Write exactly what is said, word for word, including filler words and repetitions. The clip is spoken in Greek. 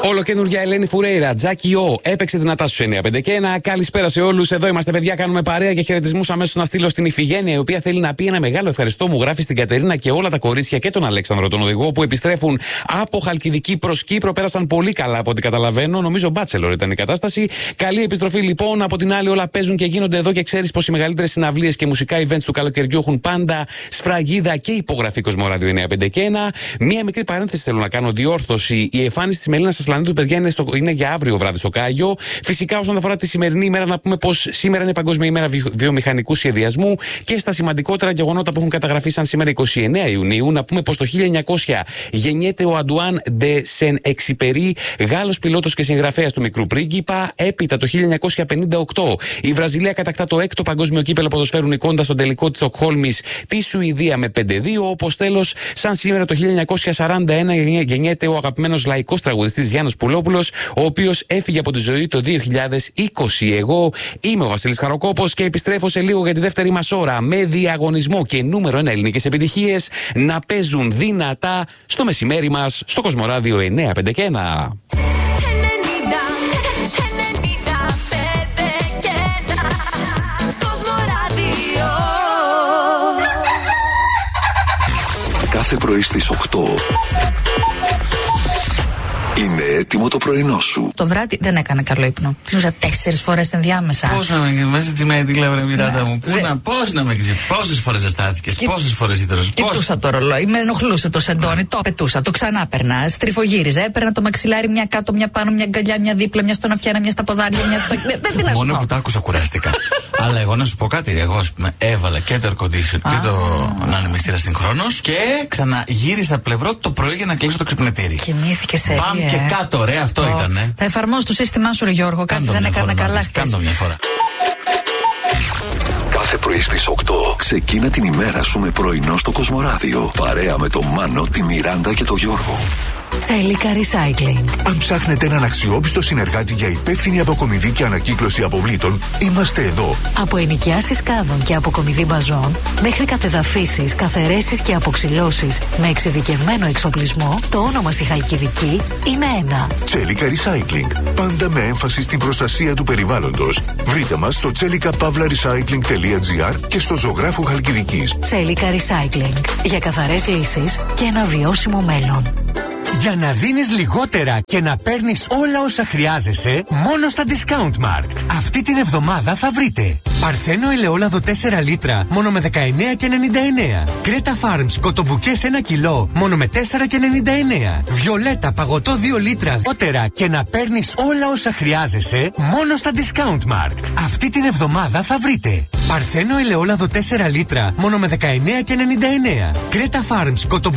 Ολοκαινούργια Ελένη Φουρέιρα, Τζάκι Ο, έπαιξε δυνατά στους εννιά πέντε και ένα. Καλησπέρα σε όλους. Εδώ είμαστε, παιδιά, κάνουμε παρέα και χαιρετισμούς αμέσως να στείλω στην Ιφηγένεια, η οποία θέλει να πει ένα μεγάλο ευχαριστώ. Μου γράφει στην Κατερίνα και όλα τα κορίτσια και τον Αλέξανδρο, τον οδηγό, που επιστρέφουν από Χαλκιδική προς Κύπρο. Πέρασαν πολύ καλά από ό,τι καταλαβαίνω. Νομίζω μπάτσελορ ήταν η κατάσταση. Καλή επιστροφή λοιπόν. Από την άλλη, όλα παίζουν και γίνονται εδώ και ξέρεις πως οι μεγαλύτερες συναυλίες και μουσικά events του καλοκαιριού έχουν πάντα σφραγίδα και υπογραφή Κοσμοράδιο εννιά πέντε και ένα. Μία μικρή παρένθεση θέλω να κάνω, διόρθωση. Η εμφάνιση της Μελίνας Ασλανίδου, παιδιά, είναι, στο, είναι για αύριο βράδυ στο Κάγιο. Φυσικά, όσον αφορά τη σημερινή ημέρα, να πούμε πως σήμερα είναι Παγκόσμια ημέρα βιομηχανικού σχεδιασμού και στα σημαντικότερα γεγονότα που έχουν καταγραφεί σαν σήμερα εικοστή ενάτη Ιουνίου, να πούμε πως το χίλια εννιακόσια γεννιέται ο Αντουάν ντε Σεν-Εξιπερί, Γάλλος πιλότος και συγγραφέας του Μικρού Πρίγκιπα. Έπειτα το χίλια εννιακόσια πενήντα οκτώ η Βραζιλία κατακτά το έκτο Παγκόσμιο Κύπελλο Ποδοσφαίρου, νικώντας στον τελικό της Στοκχόλμης τη Σουηδία με πέντε δύο. Όπως τέλος, σαν σήμερα το χίλια εννιακόσια σαράντα ένα γεννιέται ο αγαπημένος λαϊκός τραγουδιστής Γιάννος Πουλόπουλος, ο οποίος έφυγε από τη ζωή το δύο χιλιάδες είκοσι. Εγώ είμαι ο Βασίλης Χαροκόπος και επιστρέφω σε λίγο για τη δεύτερη μας ώρα με διαγωνισμό και νούμερο ένα ελληνικές επιτυχίες να παίζουν δυνατά στο μεσημέρι μας στο Κοσμοράδιο εννιά πέντε και ένα. Κάθε πρωί στις οκτώ είναι έτοιμο το πρωινό σου. Το βράδυ δεν έκανα καλό ύπνο. Ξύπνησα τέσσερις φορές ενδιάμεσα. Πώς να με μέσα τη μέτη τηλεόραση, Μιράντα μου. Πού να, πώς να με ξύπνησα. Πόσες φορές ζεστάθηκες, πόσες φορές ήτρος. Κοιτούσα το ρολόι, με ενοχλούσε το σεντόνι, το πετούσα, το ξανά περνά. Στριφογύριζα, έπαιρνα το μαξιλάρι μια κάτω, μια πάνω, μια γκαλιά, μια δίπλα, μια στον αυτιά, μια στα ποδάρια, μια στο. Δεν Μόνο που τα άκουσα κουράστηκα. Αλλά εγώ να σου πω κάτι, εγώ έβαλα και το air condition και το ανεμιστήρα συγχρόνως και ξαναγύρισα πλευρό το πρωί για να κλείσω το ξυπνητήρι. Κοιμήθηκε σε Μπαμ και κάτω, ρε, αυτό oh. ήταν. Ε. Θα εφαρμόσω το σύστημά σου, ρε Γιώργο. Κάτι δεν έκανε καλά χθες. Κάντο μια φορά. Κάθε πρωί στις οκτώ ξεκίνα την ημέρα σου με πρωινό στο Κοσμοράδιο. Παρέα με τον Μάνο, τη Μιράντα και τον Γιώργο. Τσέλικα Recycling. Αν ψάχνετε έναν αξιόπιστο συνεργάτη για υπεύθυνη αποκομιδή και ανακύκλωση αποβλήτων, είμαστε εδώ. Από ενοικιάσεις κάδων και αποκομιδή μπαζών, μέχρι κατεδαφίσεις, καθαιρέσεις και αποξυλώσεις με εξειδικευμένο εξοπλισμό, το όνομα στη Χαλκιδική είναι ένα. Τσέλικα Recycling. Πάντα με έμφαση στην προστασία του περιβάλλοντος. Βρείτε μας στο τσέλικα παύλα recycling τελεία τζι άρ και στο Ζωγράφου Χαλκιδικής. Τσέλικα Recycling. Για καθαρές λύσεις και ένα βιώσιμο μέλλον. Για να δίνεις λιγότερα και να παίρνεις όλα όσα χρειάζεσαι, μόνο στα Discount Mart. Αυτή την εβδομάδα θα βρείτε Παρθένο ελαιόλαδο τέσσερα λίτρα, μόνο με δεκαεννέα και ενενήντα εννέα. Κρέτα Farms κοτομπουκές ένα κιλό, μόνο με τέσσερα και ενενήντα εννέα. Βιολέτα παγωτό δύο λίτρα, λιγότερα και να παίρνεις όλα όσα χρειάζεσαι, μόνο στα Discount Mart. Αυτή την εβδομάδα θα βρείτε Παρθένο ελαιόλαδο τέσσερα λίτρα, μόνο με δεκαεννέα και ενενήντα εννέα. Κρέτα Farms κοτομπουκές